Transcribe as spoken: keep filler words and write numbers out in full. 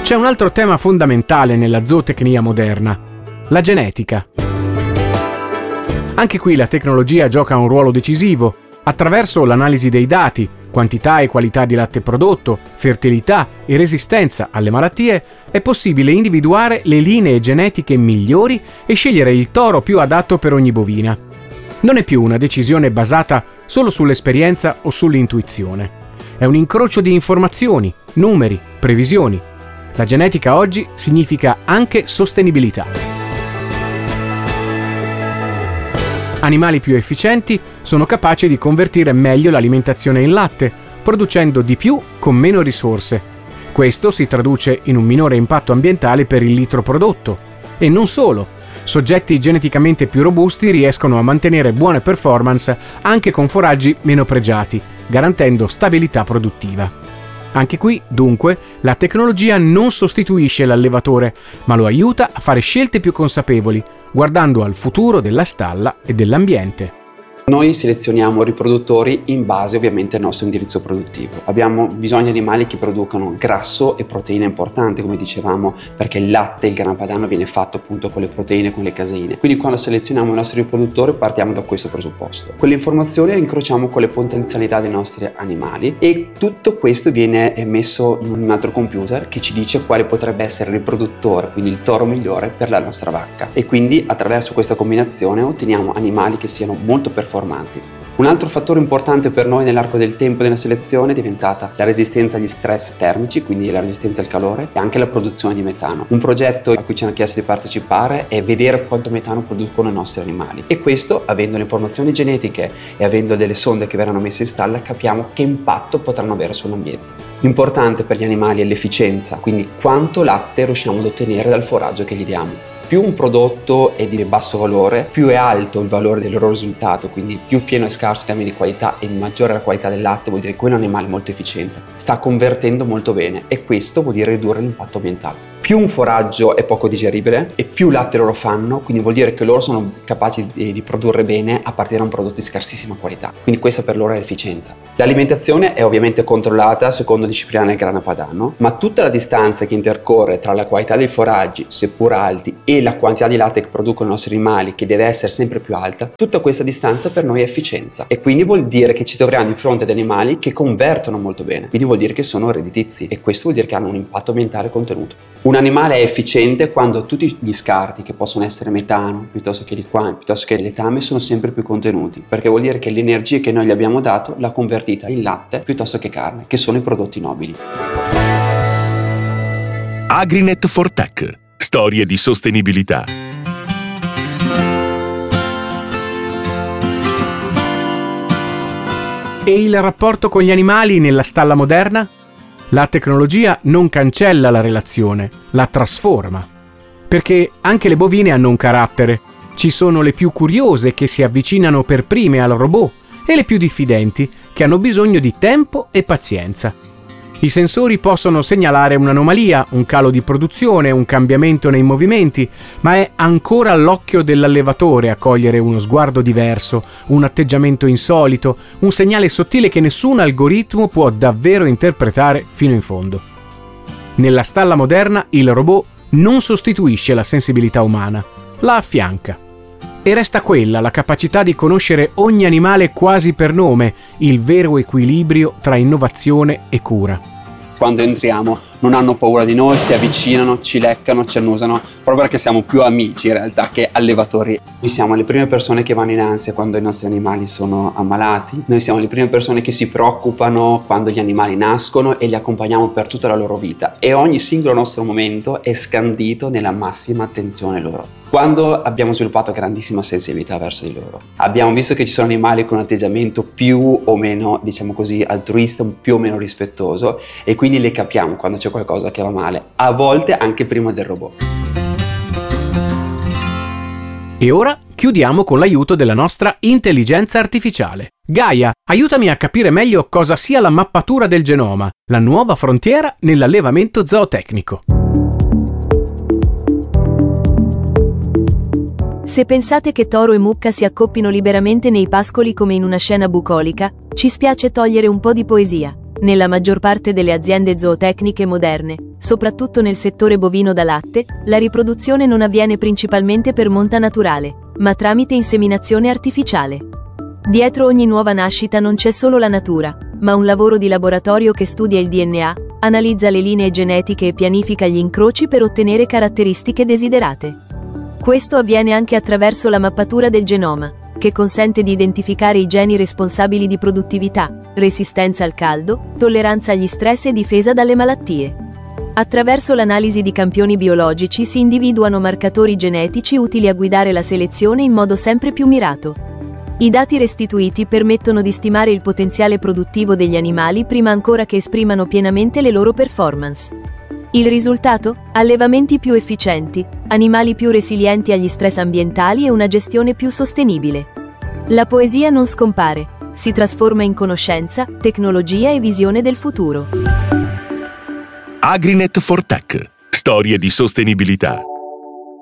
C'è un altro tema fondamentale nella zootecnia moderna: la genetica. Anche qui la tecnologia gioca un ruolo decisivo. Attraverso l'analisi dei dati, quantità e qualità di latte prodotto, fertilità e resistenza alle malattie, è possibile individuare le linee genetiche migliori e scegliere il toro più adatto per ogni bovina. Non è più una decisione basata solo sull'esperienza o sull'intuizione. È un incrocio di informazioni, numeri, previsioni. La genetica oggi significa anche sostenibilità. Animali più efficienti sono capaci di convertire meglio l'alimentazione in latte, producendo di più con meno risorse. Questo si traduce in un minore impatto ambientale per il litro prodotto. E non solo. Soggetti geneticamente più robusti riescono a mantenere buone performance anche con foraggi meno pregiati, garantendo stabilità produttiva. Anche qui, dunque, la tecnologia non sostituisce l'allevatore, ma lo aiuta a fare scelte più consapevoli, guardando al futuro della stalla e dell'ambiente. Noi selezioniamo riproduttori in base ovviamente al nostro indirizzo produttivo. Abbiamo bisogno di animali che producano grasso e proteine importanti, come dicevamo, perché il latte, il grana padano viene fatto appunto con le proteine, con le caseine. Quindi quando selezioniamo il nostro riproduttore partiamo da questo presupposto. Quelle informazioni le incrociamo con le potenzialità dei nostri animali e tutto questo viene messo in un altro computer che ci dice quale potrebbe essere il riproduttore, quindi il toro migliore per la nostra vacca. E quindi attraverso questa combinazione otteniamo animali che siano molto performanti. Un altro fattore importante per noi nell'arco del tempo della selezione è diventata la resistenza agli stress termici, quindi la resistenza al calore e anche la produzione di metano. Un progetto a cui ci hanno chiesto di partecipare è vedere quanto metano producono i nostri animali e questo, avendo le informazioni genetiche e avendo delle sonde che verranno messe in stalla, capiamo che impatto potranno avere sull'ambiente. Importante per gli animali è l'efficienza, quindi quanto latte riusciamo ad ottenere dal foraggio che gli diamo. Più un prodotto è di basso valore, più è alto il valore del loro risultato, quindi più fieno è scarso in termini di qualità e maggiore la qualità del latte, vuol dire che quello è un animale molto efficiente, sta convertendo molto bene e questo vuol dire ridurre l'impatto ambientale. Più un foraggio è poco digeribile e più latte loro fanno, quindi vuol dire che loro sono capaci di, di produrre bene a partire da un prodotto di scarsissima qualità, quindi questa per loro è l'efficienza. L'alimentazione è ovviamente controllata secondo disciplina del grana padano, ma tutta la distanza che intercorre tra la qualità dei foraggi, seppur alti, e la quantità di latte che producono i nostri animali, che deve essere sempre più alta, tutta questa distanza per noi è efficienza e quindi vuol dire che ci troviamo di fronte ad animali che convertono molto bene, quindi vuol dire che sono redditizi e questo vuol dire che hanno un impatto ambientale contenuto. Un animale è efficiente quando tutti gli scarti, che possono essere metano, piuttosto che liquami, piuttosto che letame, sono sempre più contenuti, perché vuol dire che l'energia che noi gli abbiamo dato l'ha convertita in latte piuttosto che carne, che sono i prodotti nobili. Agrinet for Tech. Storie di sostenibilità. E il rapporto con gli animali nella stalla moderna? La tecnologia non cancella la relazione, la trasforma. Perché anche le bovine hanno un carattere. Ci sono le più curiose che si avvicinano per prime al robot e le più diffidenti che hanno bisogno di tempo e pazienza. I sensori possono segnalare un'anomalia, un calo di produzione, un cambiamento nei movimenti, ma è ancora all'occhio dell'allevatore a cogliere uno sguardo diverso, un atteggiamento insolito, un segnale sottile che nessun algoritmo può davvero interpretare fino in fondo. Nella stalla moderna il robot non sostituisce la sensibilità umana, la affianca. E resta quella la capacità di conoscere ogni animale quasi per nome, il vero equilibrio tra innovazione e cura. Quando entriamo non hanno paura di noi, si avvicinano, ci leccano, ci annusano, proprio perché siamo più amici in realtà che allevatori. Noi siamo le prime persone che vanno in ansia quando i nostri animali sono ammalati, noi siamo le prime persone che si preoccupano quando gli animali nascono e li accompagniamo per tutta la loro vita e ogni singolo nostro momento è scandito nella massima attenzione loro. Quando abbiamo sviluppato grandissima sensibilità verso di loro, abbiamo visto che ci sono animali con un atteggiamento più o meno, diciamo così, altruista, più o meno rispettoso e quindi le capiamo quando c'è qualcosa che va male, a volte anche prima del robot. E ora chiudiamo con l'aiuto della nostra intelligenza artificiale. Gaia, aiutami a capire meglio cosa sia la mappatura del genoma, la nuova frontiera nell'allevamento zootecnico. Se pensate che toro e mucca si accoppino liberamente nei pascoli come in una scena bucolica, ci spiace togliere un po' di poesia. nella maggior parte delle aziende zootecniche moderne, soprattutto nel settore bovino da latte, la riproduzione non avviene principalmente per monta naturale, ma tramite inseminazione artificiale. Dietro ogni nuova nascita non c'è solo la natura, ma un lavoro di laboratorio che studia il D N A, analizza le linee genetiche e pianifica gli incroci per ottenere caratteristiche desiderate. Questo avviene anche attraverso la mappatura del genoma, che consente di identificare i geni responsabili di produttività, resistenza al caldo, tolleranza agli stress e difesa dalle malattie. Attraverso l'analisi di campioni biologici si individuano marcatori genetici utili a guidare la selezione in modo sempre più mirato. I dati restituiti permettono di stimare il potenziale produttivo degli animali prima ancora che esprimano pienamente le loro performance. Il risultato? Allevamenti più efficienti, animali più resilienti agli stress ambientali e una gestione più sostenibile. La poesia non scompare, si trasforma in conoscenza, tecnologia e visione del futuro. Agrinet for Tech. Storie di sostenibilità.